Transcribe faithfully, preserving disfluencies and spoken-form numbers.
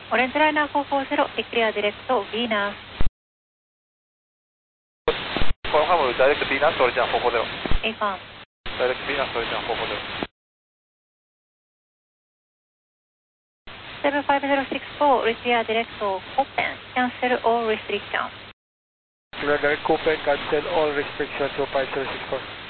Orange Liner four four zero, declare direct to Venus. Confirm direct Venus, origin four four zero. Affirm. Direct Venus, origin four four zero. seven five zero six four, declare direct to Copen, cancel all restrictions. Direct Copen, cancel all restrictions to five zero six four.